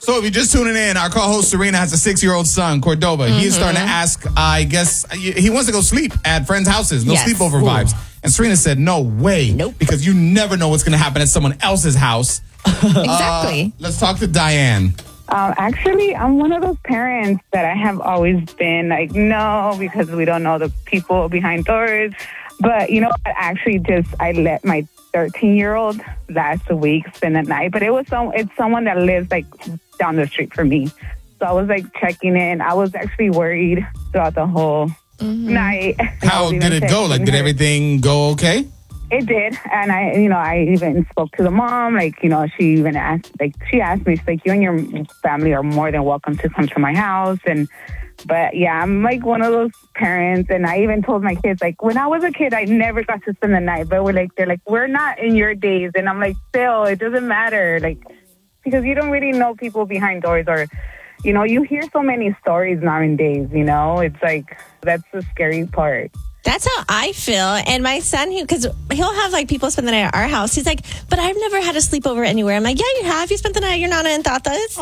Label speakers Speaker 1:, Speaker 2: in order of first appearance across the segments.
Speaker 1: So if you're just tuning in, our co-host Serena has a 6-year-old son, Cordova. He is starting to ask, I guess, he wants to go sleep at friends' houses. No sleepover vibes. And Serena said, no way.
Speaker 2: Nope.
Speaker 1: Because you never know what's going to happen at someone else's house.
Speaker 2: Exactly.
Speaker 1: Let's talk to Diane.
Speaker 3: Actually, I'm one of those parents that I have always been like, no, because we don't know the people behind doors. But you know what? Actually, I let my 13-year-old last week spend the night. But it's someone that lives like down the street from me. So I was like checking in. I was actually worried throughout the whole night.
Speaker 1: How did it go? Like, did everything go okay?
Speaker 3: It did, and I even spoke to the mom. Like, she even asked me, she's like, you and your family are more than welcome to come to my house. But yeah, I'm like one of those parents, and I even told my kids, like, when I was a kid, I never got to spend the night. But they're like, we're not in your days, and I'm like, still, it doesn't matter, like, because you don't really know people behind doors, or you hear so many stories nowadays. It's like that's the scary part.
Speaker 2: That's how I feel. And my son, because he'll have like people spend the night at our house. He's like, but I've never had a sleepover anywhere. I'm like, yeah, you have. You spent the night at your Nana and Tata's.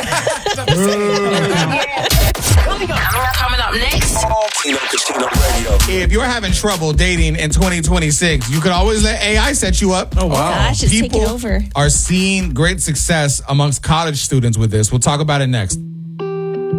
Speaker 4: Coming up next.
Speaker 1: If you're having trouble dating in 2026, you can always let AI set you up.
Speaker 2: Oh, wow. Gosh, it's taking over.
Speaker 1: People are seeing great success amongst college students with this. We'll talk about it next.